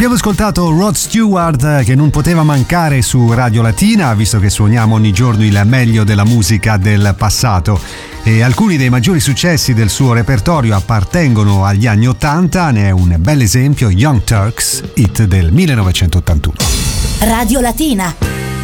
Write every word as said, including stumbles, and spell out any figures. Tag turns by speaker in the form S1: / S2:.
S1: Abbiamo ascoltato Rod Stewart, che non poteva mancare su Radio Latina, visto che suoniamo ogni giorno il meglio della musica del passato. E alcuni dei maggiori successi del suo repertorio appartengono agli anni ottanta, ne è un bel esempio Young Turks, hit del millenovecentottantuno.
S2: Radio Latina.